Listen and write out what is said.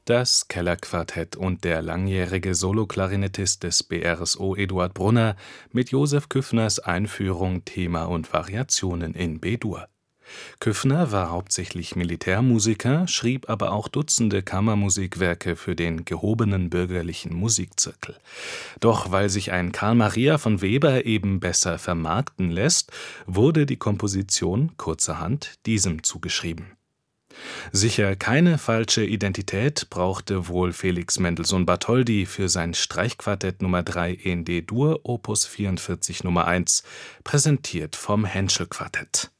Das Kellerquartett und der langjährige Soloklarinettist des BRSO Eduard Brunner mit Josef Küffners Einführung, Thema und Variationen in B-Dur. Küffner war hauptsächlich Militärmusiker, schrieb aber auch Dutzende Kammermusikwerke für den gehobenen bürgerlichen Musikzirkel. Doch weil sich ein Carl Maria von Weber eben besser vermarkten lässt, wurde die Komposition kurzerhand diesem zugeschrieben. Sicher keine falsche Identität brauchte wohl Felix Mendelssohn Bartholdy für sein Streichquartett Nr. 3 in D-Dur, Opus 44 Nr. 1, präsentiert vom Henschel Quartett.